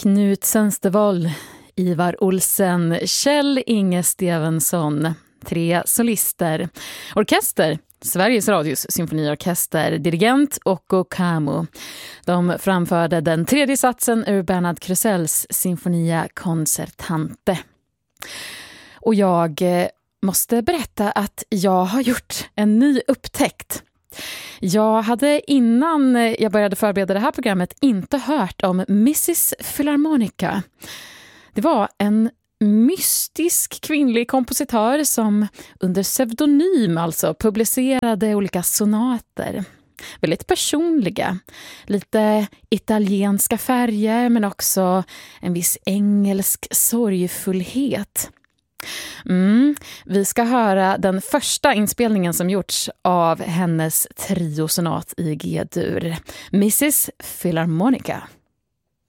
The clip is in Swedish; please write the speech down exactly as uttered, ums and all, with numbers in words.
Knut Sönstervold, Ivar Olsen, Kjell Inge Stevensson, tre solister, orkester, Sveriges Radios symfoniorkester, dirigent Occo Camo. De framförde den tredje satsen ur Bernard Crusells Sinfonia Concertante. Och jag måste berätta att jag har gjort en ny upptäckt. Jag hade innan jag började förbereda det här programmet inte hört om missus Philharmonica. Det var en mystisk kvinnlig kompositör som under pseudonym alltså publicerade olika sonater. Väldigt personliga, lite italienska färger men också en viss engelsk sorgfullhet. Mm, vi ska höra den första inspelningen som gjorts av hennes triosonat i G-dur, missus Philharmonica.